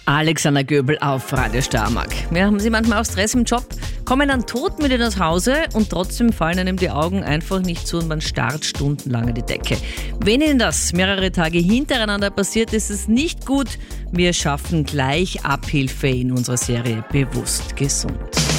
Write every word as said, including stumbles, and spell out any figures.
Alexander Göbel auf Radio Steiermark. Ja, haben Sie manchmal auch Stress im Job, kommen dann todmüde nach Hause und trotzdem fallen einem die Augen einfach nicht zu und man starrt stundenlang an die Decke. Wenn Ihnen das mehrere Tage hintereinander passiert, ist es nicht gut. Wir schaffen gleich Abhilfe in unserer Serie Bewusst Gesund.